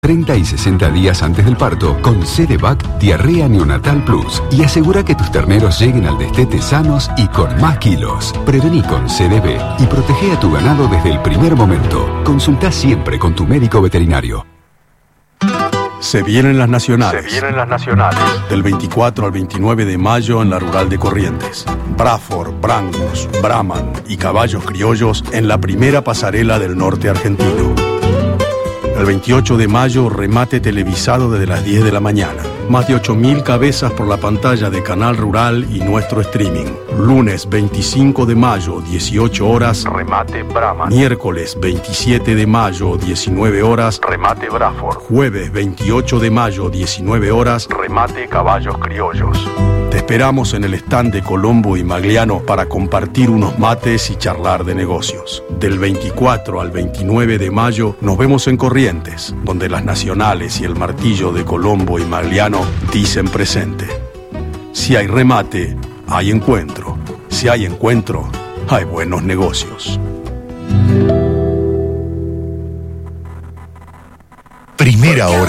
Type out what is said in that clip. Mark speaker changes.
Speaker 1: 30 y 60 días antes del parto con Cerevac Diarrea Neonatal Plus y asegura que tus terneros lleguen al destete sanos y con más kilos. Prevení con CDB y protege a tu ganado desde el primer momento. Consulta siempre con tu médico veterinario.
Speaker 2: Se vienen las nacionales. Del 24 al 29 de mayo en la Rural de Corrientes. Braford, Brangus, Brahman y caballos criollos en la primera pasarela del norte argentino. El 28 de mayo, remate televisado desde las 10 de la mañana. Más de 8.000 cabezas por la pantalla de Canal Rural y nuestro streaming. Lunes 25 de mayo, 18 horas, remate Brahman. Miércoles 27 de mayo, 19 horas, remate Braford. Jueves 28 de mayo, 19 horas, remate caballos criollos. Te esperamos en el stand de Colombo y Magliano para compartir unos mates y charlar de negocios. Del 24 al 29 de mayo nos vemos en Corrientes, donde las nacionales y el martillo de Colombo y Magliano dicen presente. Si hay remate, hay encuentro. Si hay encuentro, hay buenos negocios.
Speaker 3: Primera hora.